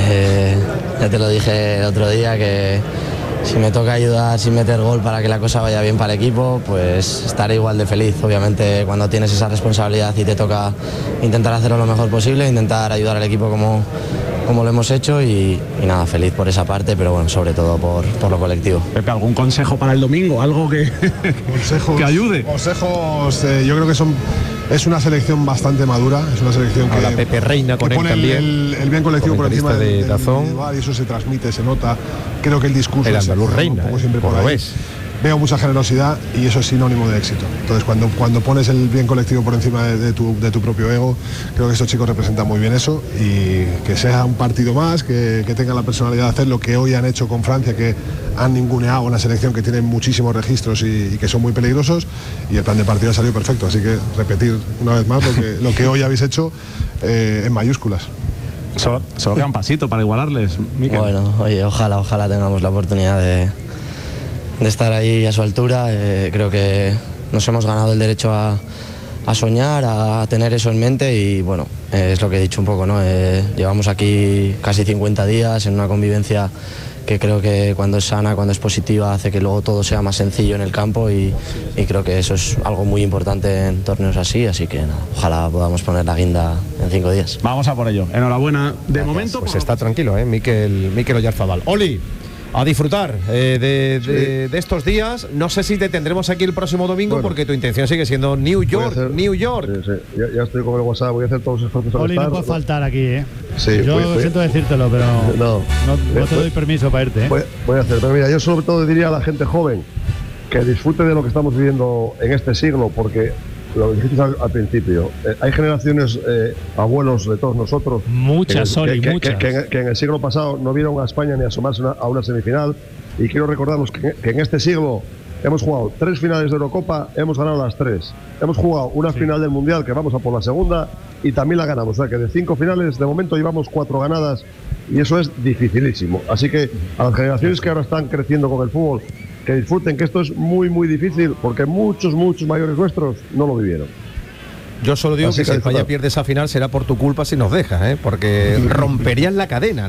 ya te lo dije el otro día que si me toca ayudar sin meter gol para que la cosa vaya bien para el equipo, pues estaré igual de feliz. Obviamente cuando tienes esa responsabilidad y te toca intentar hacerlo lo mejor posible, intentar ayudar al equipo como lo hemos hecho y nada, feliz por esa parte, pero bueno, sobre todo por lo colectivo. Pepe, ¿algún consejo para el domingo? ¿Algo que ayude? Consejos, yo creo que es una selección bastante madura, es una selección que Pepe Reina con él pone también, el bien colectivo por encima de DAZN, y eso se transmite, se nota. Creo que el discurso el andaluz reina, siempre por lo ahí. ves. Veo mucha generosidad y eso es sinónimo de éxito. Entonces cuando pones el bien colectivo por encima de tu propio ego, creo que estos chicos representan muy bien eso, y que sea un partido más, que tengan la personalidad de hacer lo que hoy han hecho con Francia, que han ninguneado una selección que tiene muchísimos registros y que son muy peligrosos, y el plan de partido ha salido perfecto. Así que repetir una vez más lo que hoy habéis hecho en mayúsculas. Solo queda un pasito para igualarles, Mikel. Bueno, oye, ojalá tengamos la oportunidad de estar ahí a su altura. Creo que nos hemos ganado el derecho a soñar, a tener eso en mente, y bueno, es lo que he dicho un poco, ¿no? Llevamos aquí casi 50 días en una convivencia que creo que cuando es sana, cuando es positiva, hace que luego todo sea más sencillo en el campo, y creo que eso es algo muy importante en torneos así que nada, ojalá podamos poner la guinda en 5 días. Vamos a por ello. Enhorabuena. De Gracias. momento pues está tranquilo, Mikel Oyarzábal. Oli, a disfrutar de estos días. No sé si te tendremos aquí el próximo domingo, porque tu intención sigue siendo New York. Sí. Ya estoy con el WhatsApp, voy a hacer todos los esfuerzos. Oli, no puedes faltar aquí, ¿eh? Sí, yo siento decírtelo, pero no te doy permiso para irte, ¿eh? Voy a hacer, pero mira, yo sobre todo diría a la gente joven que disfrute de lo que estamos viviendo en este siglo, porque lo dijiste al principio, hay generaciones, abuelos de todos nosotros, muchas que en el siglo pasado no vieron a España ni asomarse a una semifinal, y quiero recordarnos que en este siglo hemos jugado 3 finales de Eurocopa, hemos ganado las 3, hemos jugado una final del Mundial que vamos a por la segunda y también la ganamos, o sea que de 5 finales de momento llevamos 4 ganadas, y eso es dificilísimo. Así que a las generaciones que ahora están creciendo con el fútbol, que disfruten, que esto es muy muy difícil, porque muchos mayores nuestros no lo vivieron. Yo solo digo que si España pierde esa final será por tu culpa si nos dejas, porque romperían la cadena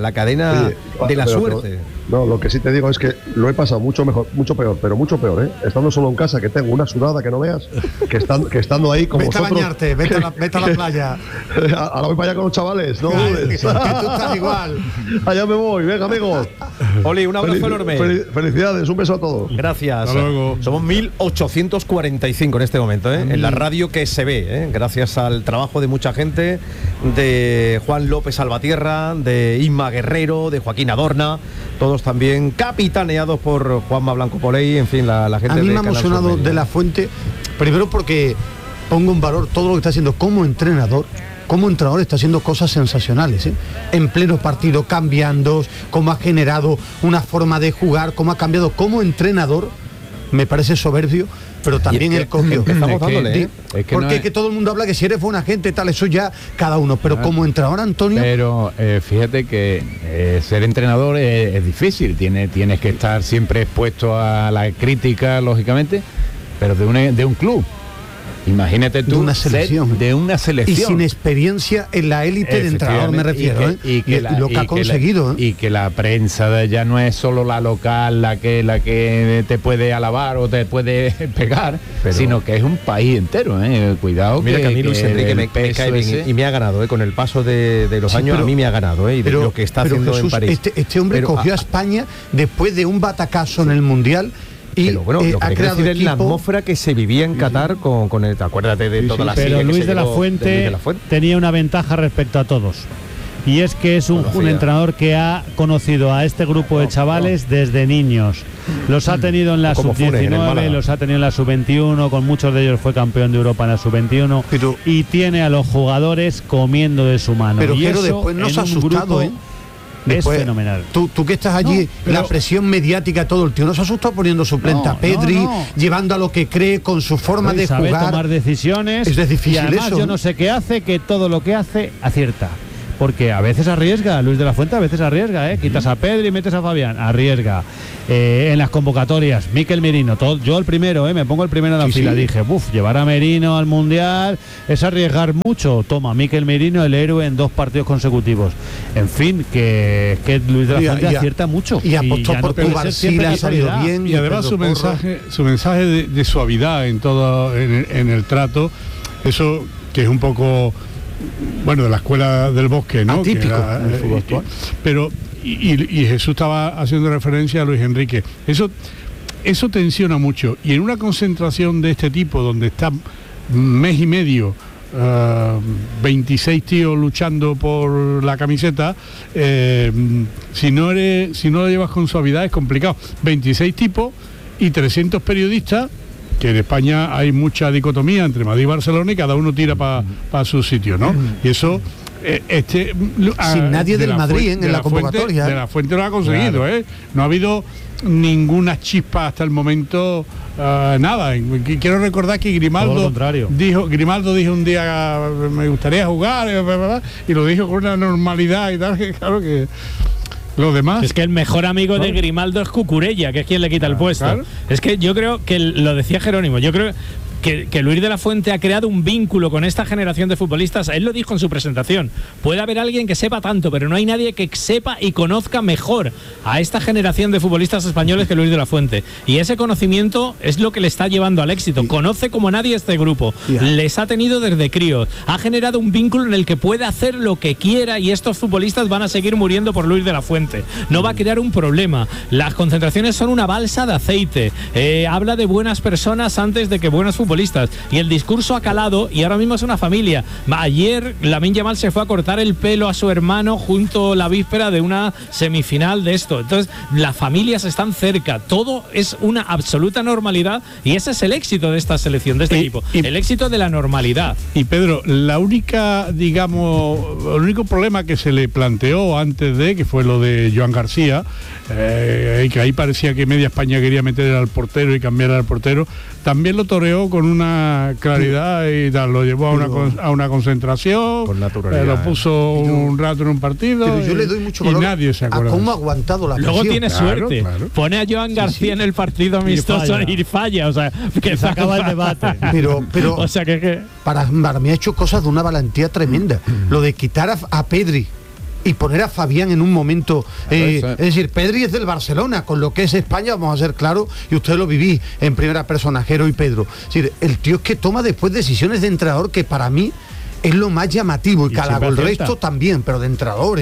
de la suerte. No, lo que sí te digo es que lo he pasado mucho peor, estando solo en casa, que tengo una sudada que no veas, que estando ahí con vete vosotros. A bañarte, vete a la playa. Ahora voy para allá con los chavales, no dudes. Que tú estás igual. Allá me voy, venga amigos. Oli, un abrazo enorme. Felicidades, un beso a todos. Gracias. Hasta luego. Somos 1845 en este momento, en la radio que se ve, gracias al trabajo de mucha gente, de Juan López Salvatierra, de Inma Guerrero, de Joaquín Adorna, todos también capitaneados por Juanma Blanco Poley, en fin, la gente. A mí de me ha emocionado de la Fuente, primero porque pongo en valor todo lo que está haciendo como entrenador. Como entrenador está haciendo cosas sensacionales, en pleno partido, cambiando, cómo ha generado una forma de jugar, cómo ha cambiado como entrenador. Me parece soberbio, pero también el cogió. Porque que todo el mundo habla que si eres buena gente, tal, eso ya cada uno. Pero como entrenador, Antonio. Pero fíjate que ser entrenador es difícil. Tienes que estar siempre expuesto a la crítica, lógicamente, pero de un club. Imagínate tú, de una selección. Y sin experiencia en la élite de entrenador, me refiero. Y lo que ha conseguido. Y que la prensa ya no es solo la local, la que te puede alabar o te puede pegar, sino que es un país entero. Cuidado. Mira que a mí Luis Enrique me cae bien y me ha ganado, con el paso de los años, a mí me ha ganado, y de lo que está haciendo Jesús, en París. Este hombre cogió a España después de un batacazo en el Mundial, Y pero bueno, lo que ha hay que creado decir es la equipo. atmósfera que se vivía en Qatar con el, acuérdate de toda la Pero silla que Luis se de la llevó Fuente de Luis de la Fuente. tenía una ventaja respecto a todos. Y es que es un entrenador que ha conocido a este grupo de chavales desde niños. Los ha tenido en la Como Funes, en el sub-19, Málaga. los ha tenido en la sub-21, con muchos de ellos fue campeón de Europa en la sub-21. Y tiene a los jugadores comiendo de su mano. Pero y Jero, eso después nos en ha un asustado, grupo ¿eh? Es Después, fenomenal. Tú que estás allí, la presión mediática, todo, el tío nos ha asustado poniendo suplente a Pedri, llevando a lo que cree con su forma de sabe jugar. tomar decisiones. Es difícil y además eso. yo no sé qué hace, que todo lo que hace acierta. Porque a veces arriesga, Luis de la Fuente a veces arriesga, ¿eh? Quitas a Pedri y metes a Fabián, arriesga. En las convocatorias, Mikel Merino, yo el primero, me pongo el primero en la fila, dije, llevar a Merino al Mundial es arriesgar mucho. Toma, Mikel Merino, el héroe en 2 partidos consecutivos. En fin, que Luis de la Fuente acierta mucho. Y apostó por Cubarsí, le ha salido bien. Y además su mensaje de suavidad en todo, en el trato, eso que es un poco, bueno, de la escuela del bosque, ¿no? Atípico en el fútbol actual. Pero y Jesús estaba haciendo referencia a Luis Enrique. Eso tensiona mucho. Y en una concentración de este tipo, donde está mes y medio, 26 tíos luchando por la camiseta, si no lo llevas con suavidad es complicado. 26 tipos y 300 periodistas, que en España hay mucha dicotomía entre Madrid y Barcelona y cada uno tira para su sitio, ¿no? Y eso sin nadie del Madrid en la convocatoria. De la Fuente lo ha conseguido, Claro. No ha habido ninguna chispa hasta el momento, nada. Quiero recordar que Grimaldo dijo un día, me gustaría jugar, y lo dijo con una normalidad y tal, que claro que los demás. Es que el mejor amigo de Grimaldo es Cucurella, que es quien le quita el puesto. Claro. Es que yo creo que lo decía Jerónimo, yo creo que Luis de la Fuente ha creado un vínculo con esta generación de futbolistas. Él lo dijo en su presentación. Puede haber alguien que sepa tanto, pero no hay nadie que sepa y conozca mejor a esta generación de futbolistas españoles que Luis de la Fuente. Y ese conocimiento es lo que le está llevando al éxito. Conoce como nadie este grupo. Les ha tenido desde críos. Ha generado un vínculo en el que puede hacer lo que quiera y estos futbolistas van a seguir muriendo por Luis de la Fuente. No va a crear un problema. Las concentraciones son una balsa de aceite. Habla de buenas personas antes de que buenos futbolistas. Y el discurso ha calado y ahora mismo es una familia. Ayer Lamine Yamal se fue a cortar el pelo a su hermano junto la víspera de una semifinal de esto. Entonces las familias están cerca. Todo es una absoluta normalidad y ese es el éxito de esta selección, de este equipo. El éxito de la normalidad. Y Pedro, el único problema que se le planteó antes que fue lo de Joan García, que ahí parecía que media España quería meter al portero y cambiar al portero, también lo toreó con una claridad y tal, lo llevó a una concentración, con naturalidad, lo puso un rato en un partido. Pero yo le doy mucho y valor nadie se acuerda. a cómo ha aguantado la presión. Luego tiene suerte. Claro. Pone a Joan García en el partido amistoso y falla. O sea, que se acaba el debate. Pero o sea que para mí ha hecho cosas de una valentía tremenda. Lo de quitar a Pedri y poner a Fabián en un momento, es decir, Pedri es del Barcelona, con lo que es España, vamos a ser claros, y usted lo viví en primera persona, Jero y Pedro. Es decir, el tío es que toma después decisiones de entrenador que para mí es lo más llamativo, y calago el resto también, pero de entrenador,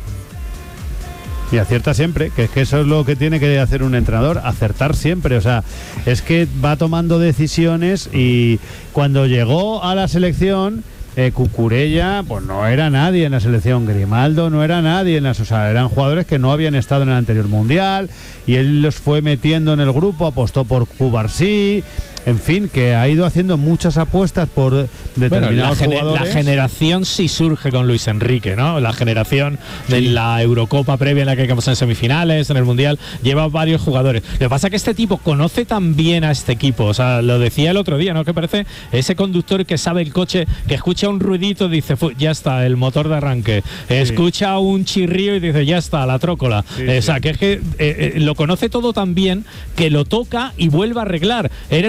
Y acierta siempre, que es que eso es lo que tiene que hacer un entrenador, acertar siempre. O sea, es que va tomando decisiones y cuando llegó a la selección, Cucurella, pues no era nadie en la selección, Grimaldo no era nadie en o sea, eran jugadores que no habían estado en el anterior mundial y él los fue metiendo en el grupo, apostó por Cubarsí. En fin, que ha ido haciendo muchas apuestas por determinados jugadores. La generación sí surge con Luis Enrique, ¿no? La generación de la Eurocopa previa en la que quedamos en semifinales, en el Mundial, lleva varios jugadores. Lo que pasa es que este tipo conoce tan bien a este equipo. O sea, lo decía el otro día, ¿no? Que parece ese conductor que sabe el coche, que escucha un ruidito y dice, ya está, el motor de arranque. Escucha un chirrío y dice, ya está, la trócola. O sea, que es que lo conoce todo tan bien que lo toca y vuelve a arreglar. Era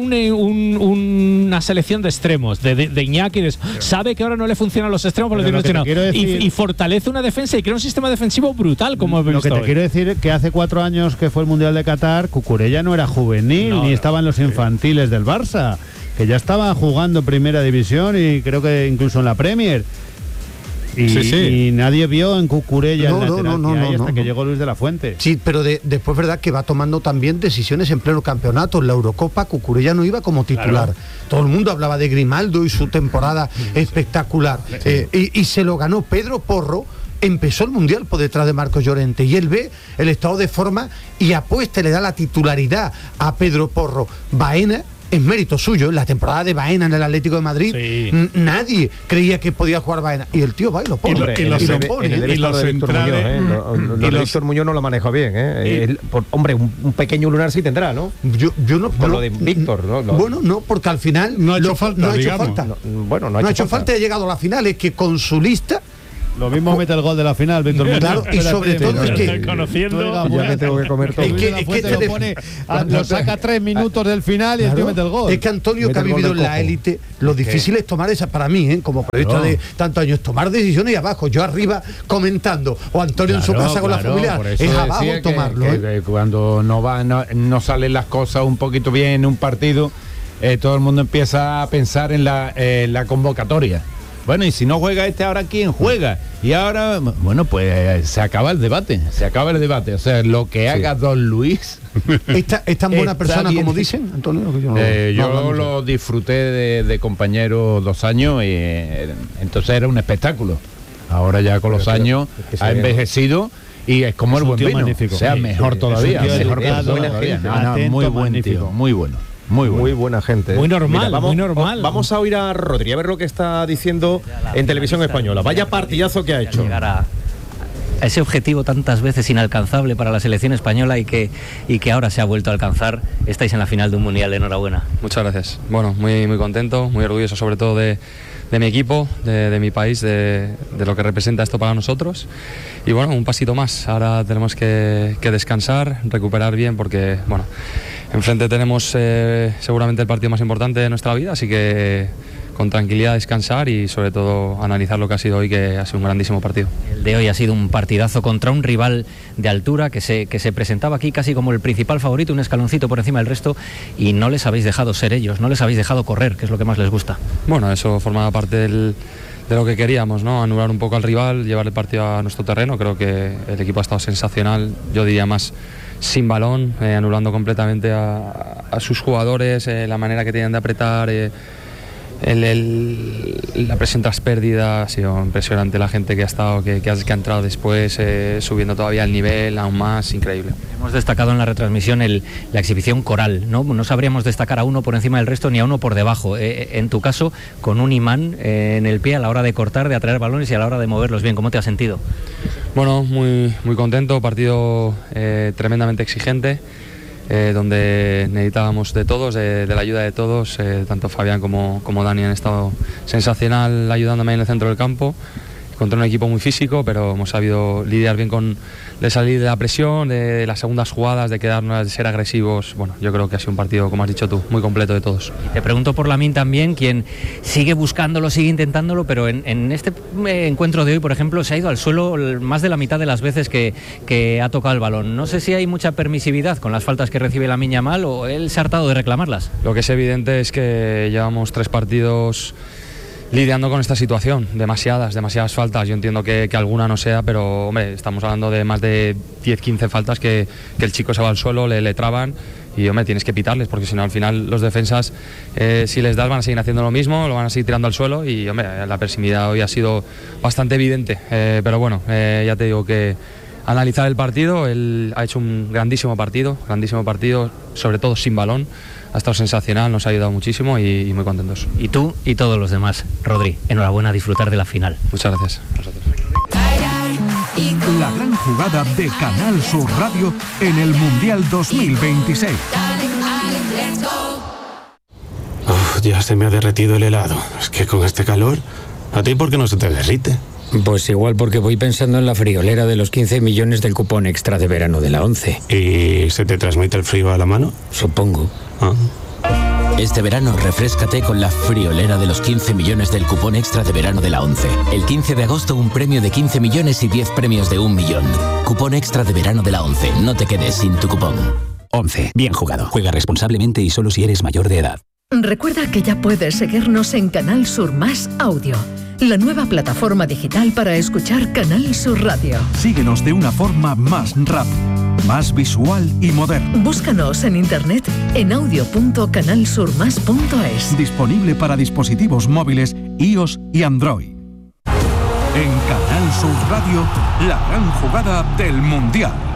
una selección de extremos, de Iñaki. Sabe que ahora no le funcionan los extremos por lo y fortalece una defensa y crea un sistema defensivo brutal, como hemos visto. Lo que te quiero decir es que hace 4 años que fue el Mundial de Qatar, Cucurella no era juvenil, ni estaba en los infantiles del Barça, que ya estaba jugando Primera División y creo que incluso en la Premier. Y nadie vio en Cucurella el lateral que hay hasta que llegó Luis de la Fuente. Sí, pero después verdad que va tomando también decisiones en pleno campeonato. En la Eurocopa Cucurella no iba como titular. Claro. Todo el mundo hablaba de Grimaldo y su temporada espectacular. Y se lo ganó Pedro Porro. Empezó el Mundial por detrás de Marcos Llorente y él ve el estado de forma y apuesta, le da la titularidad a Pedro Porro. Baena es mérito suyo. En la temporada de Baena en el Atlético de Madrid, nadie creía que podía jugar Baena. Y el tío va y lo pone. Y lo pone. Y los centrales. Víctor Muñoz no lo manejó bien. Hombre, un pequeño lunar sí tendrá, ¿no? Yo no. Por lo de Víctor, ¿no? Bueno, no, porque al final no ha hecho falta. No ha hecho falta. No ha hecho falta. Ha llegado a la final. Es que con su lista. Lo mismo mete el gol de la final, Víctor Muñoz. Claro, y sobre todo es que conociendo, ya me tengo que comer todo. Lo saca 3 minutos del final y el tío mete el gol. Es que Antonio, que ha vivido en la élite, lo difícil es tomar esa, para mí, como periodista de tantos años, tomar decisiones y abajo, yo arriba comentando, o Antonio en su casa con la familia, es abajo tomarlo. Que cuando no salen las cosas un poquito bien en un partido, todo el mundo empieza a pensar en la convocatoria. Bueno, y si no juega ¿ahora quién juega? Y ahora, bueno, pues se acaba el debate. O sea, lo que haga Don Luis... ¿Es tan buena persona bien, como dicen, Antonio? Yo lo disfruté de compañero 2 años y entonces era un espectáculo. Ahora ya con los años ha envejecido y es como el buen vino. Magnífico. O sea, mejor todavía. Muy buen tío, muy bueno. Muy buena gente. Muy normal, muy normal. Vamos a oír a Rodri, a ver lo que está diciendo en Televisión Española. Vaya partidazo que ha hecho. Llegar a ese objetivo tantas veces inalcanzable para la selección española y que ahora se ha vuelto a alcanzar. Estáis en la final de un Mundial, enhorabuena. Muchas gracias. Bueno, muy contento, muy orgulloso sobre todo de mi equipo, de mi país, de lo que representa esto para nosotros. Y bueno, un pasito más. Ahora tenemos que descansar, recuperar bien porque, bueno, enfrente tenemos seguramente el partido más importante de nuestra vida, así que con tranquilidad descansar y sobre todo analizar lo que ha sido hoy, que ha sido un grandísimo partido. El de hoy ha sido un partidazo contra un rival de altura que se presentaba aquí casi como el principal favorito, un escaloncito por encima del resto, y no les habéis dejado ser ellos, no les habéis dejado correr, que es lo que más les gusta. Bueno, eso formaba parte de lo que queríamos, ¿no? Anular un poco al rival, llevar el partido a nuestro terreno. Creo que el equipo ha estado sensacional, yo diría más sin balón, anulando completamente a sus jugadores, la manera que tienen de apretar, la presión tras pérdida. Ha sido impresionante la gente que ha estado, que ha entrado después, subiendo todavía el nivel aún más, increíble. Hemos destacado en la retransmisión la exhibición coral, ¿no? No sabríamos destacar a uno por encima del resto ni a uno por debajo. En tu caso, con un imán en el pie a la hora de cortar, de atraer balones y a la hora de moverlos bien. ¿Cómo te has sentido? Bueno, muy contento, partido tremendamente exigente, donde necesitábamos de todos, de la ayuda de todos, tanto Fabián como Dani han estado sensacional ayudándome en el centro del campo, contra un equipo muy físico, pero hemos sabido lidiar bien de salir de la presión, de las segundas jugadas, de quedarnos, de ser agresivos. Bueno, yo creo que ha sido un partido, como has dicho tú, muy completo de todos. Y te pregunto por Lamine también, quien sigue buscándolo, sigue intentándolo, pero en este encuentro de hoy, por ejemplo, se ha ido al suelo más de la mitad de las veces que ha tocado el balón. No sé si hay mucha permisividad con las faltas que recibe Lamine Yamal o él se ha hartado de reclamarlas. Lo que es evidente es que llevamos 3 partidos lidiando con esta situación, demasiadas faltas. Yo entiendo que alguna no sea, pero hombre, estamos hablando de más de 10-15 faltas que el chico se va al suelo, le traban y hombre, tienes que pitarles, porque si no al final los defensas, si les das, van a seguir haciendo lo mismo, lo van a seguir tirando al suelo y hombre, la permisividad hoy ha sido bastante evidente, pero bueno, ya te digo que analizar el partido, él ha hecho un grandísimo partido, sobre todo sin balón. Ha estado sensacional, nos ha ayudado muchísimo y muy contentos. Y tú y todos los demás. Rodri, enhorabuena a disfrutar de la final. Muchas gracias. La gran jugada de Canal Sur Radio en el Mundial 2026. Ya se me ha derretido el helado. Es que con este calor, ¿a ti por qué no se te derrite? Pues igual porque voy pensando en la friolera de los 15 millones del cupón extra de verano de la 11. ¿Y se te transmite el frío a la mano? Supongo. Este verano refréscate con la friolera de los 15 millones del cupón extra de verano de la 11. El 15 de agosto un premio de 15 millones y 10 premios de 1 millón. Cupón extra de verano de la 11. No te quedes sin tu cupón. 11. Bien jugado. Juega responsablemente y solo si eres mayor de edad. Recuerda que ya puedes seguirnos en Canal Sur Más Audio. la nueva plataforma digital para escuchar Canal Sur Radio. Síguenos de una forma más rápida, más visual y moderna. Búscanos en internet en audio.canalsurmas.es. Disponible para dispositivos móviles iOS y Android. En Canal Sur Radio, la gran jugada del Mundial.